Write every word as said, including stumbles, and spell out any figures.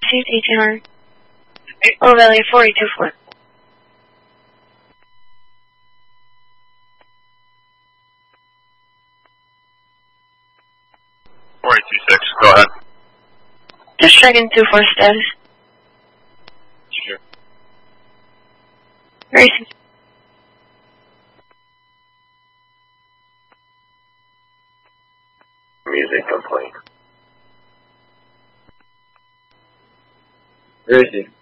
received eighteen hundred. Oh, value four eight two four. four eight two six, go ahead. Just checking two four status. Sure. Racing. Music complaint. Where is he?